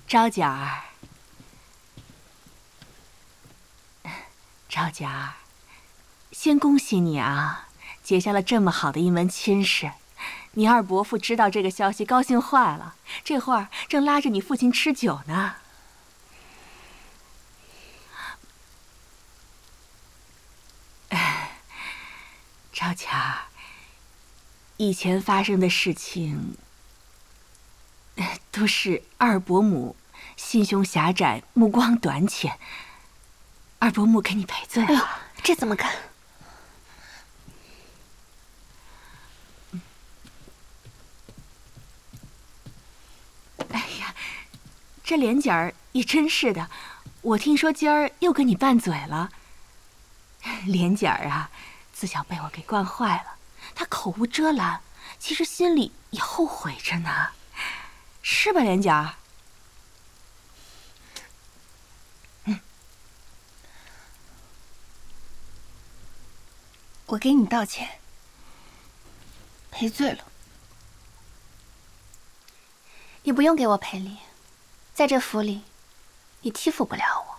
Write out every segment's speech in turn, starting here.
昭姐儿，昭姐儿，先恭喜你啊，结下了这么好的一门亲事。你二伯父知道这个消息，高兴坏了，这会儿正拉着你父亲吃酒呢。昭姐儿，以前发生的事情，都是二伯母心胸狭窄，目光短浅。二伯母给你赔罪了。 哎呦，这怎么敢？ 哎呀，这莲姐儿也真是的，我听说今儿又跟你拌嘴了。莲姐儿啊，自小被我给惯坏了，她口无遮拦，其实心里也后悔着呢，是吧，莲姐儿？ 我给你道歉，赔罪了。你不用给我赔礼，在这府里，你欺负不了我。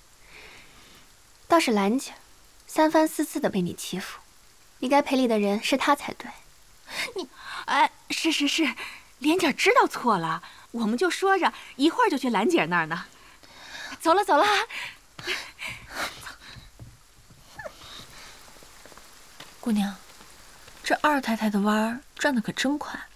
倒是兰姐，三番四次的被你欺负，你该赔礼的人是她才对。 你，哎，是，莲姐知道错了，我们就说着，一会儿就去兰姐那儿呢。走了。 姑娘，这二太太的弯儿转得可真快。